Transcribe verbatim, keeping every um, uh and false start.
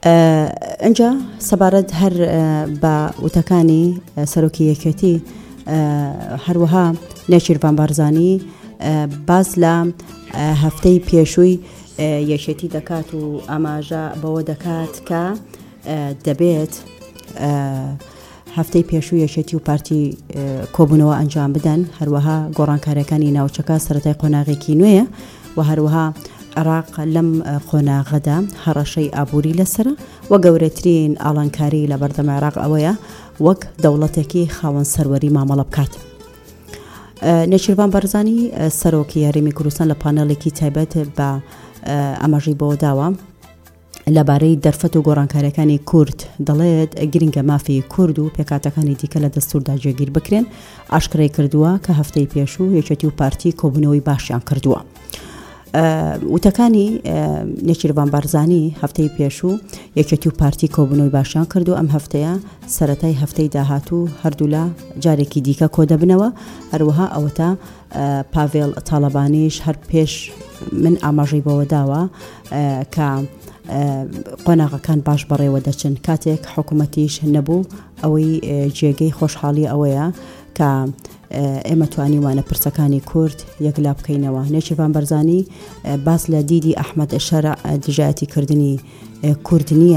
اینجا سەبارەت هەر بە وتەکانی سەرۆکی یەکێتی هەروەها نێچیروان بارزانی باز لە هەفتەی پێشووی یەکێتی دەکات و ئاماژە بەوە دەکات کە دەبێت هەفتەی پێشووی یەکێتی و پارتی کۆبوونەوە ئەنجام بدەن، هەروەها گۆڕانکاریەکانی ناوچەکە سەرەتای قۆناغێکی نوێیە و هەروەها عێراق لەم قۆناغەدا هەڕەشەی ئابووری لەسرە و گەورەترین ئاڵنکاری لە بەردەم عێراق ئەوەیە وەک دەوڵەتێکی خاوەن سەروەری مامەڵە بکات. نێچیروان بارزانی سەرۆکی هەرێمی کوردستان لە پانێڵێکی تایبەت بە ئاماژەی بۆ داوە لەبارەی دەرفەت و گۆڕانکاریەکانی کورد، دەڵێت گرنگە مافی کورد و پێکاتەکانی دیکە لە دەستوردا جێگیر بکرێن. ئاشکرای کردووە کە هەفتەی پێشوو یەکێتی و پارتی کۆبوونەوەی باشیان کردووە. وتەکانی نێچیروان بارزانی هەفتەی پێشوو یەکێتی و پارتی کۆبوونەوەی باشیان کردو. ئەم هەفتەیە سەرەتای هەفتەی داهاتوو هەردوو لە جارێکی دیکە کۆ دەبنەوە. هەروەها ئەوەتە پاڤێڵ تاڵەبانیش هەر پێش من ئاماژەی بەوە داوە کە قۆناغەکان باش بەڕێوە دەچن. کاتێک حکوومەتیش نەبوو ئەوەی جێگەی خۆشحاڵی ئەوەیە کە ئێمە توانیوانە پرسەکانی کورد یەکلا بکەینەوە. نێچیروان بارزانی باس لە دیدی ئەحمەد شەرع دژایەتیکردنی کورد نییە.